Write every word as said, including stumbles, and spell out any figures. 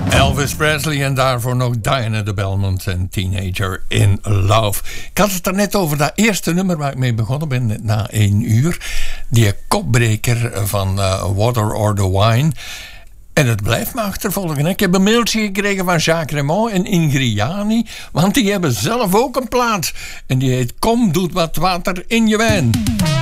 Elvis Presley en daarvoor nog Diana de Belmont en Teenager in Love. Ik had het er net over dat eerste nummer waar ik mee begonnen ben, net na één uur. Die kopbreker van uh, Water or the Wine. En het blijft me achtervolgen. Ik heb een mailtje gekregen van Jacques Raymond en Ingrid Jani, want die hebben zelf ook een plaat. En die heet Kom, doet wat water in je wijn.